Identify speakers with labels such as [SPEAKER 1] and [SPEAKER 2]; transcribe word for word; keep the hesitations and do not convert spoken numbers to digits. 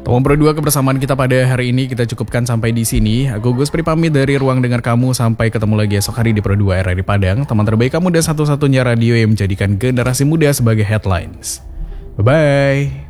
[SPEAKER 1] Teman Pro dua, kebersamaan kita pada hari ini kita cukupkan sampai di sini. Aku Gus Pri pamit dari ruang dengar kamu, sampai ketemu lagi esok hari di Pro dua R R I Padang, teman terbaik kamu dan satu-satunya radio yang menjadikan generasi muda sebagai headlines. Bye bye.